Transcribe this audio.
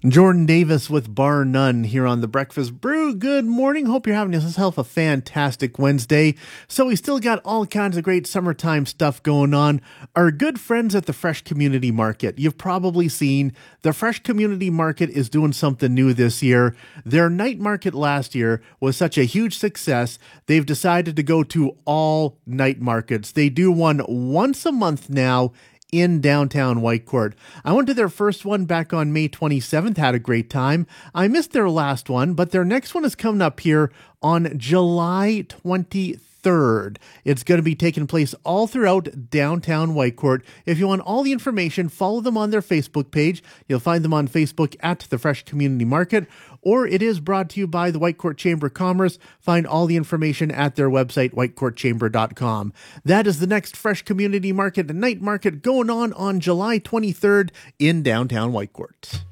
Jordan Davis with Bar None here on the Breakfast Brew. Good morning. Hope you're having yourself a fantastic Wednesday. So we still got all kinds of great summertime stuff going on. Our good friends at the Fresh Community Market. You've probably seen the Fresh Community Market is doing something new this year. Their night market last year was such a huge success. They've decided to go to all night markets. They do one once a month now in downtown Whitecourt. I went to their first one back on May 27th, had a great time. I missed their last one, but their next one is coming up here on July 23rd. It's going to be taking place all throughout downtown Whitecourt. If you want all the information, follow them on their Facebook page. You'll find them on Facebook at the Fresh Community Market, or it is brought to you by the Whitecourt Chamber of Commerce. Find all the information at their website, whitecourtchamber.com. That is the next Fresh Community Market, the night market going on July 23rd in downtown Whitecourt.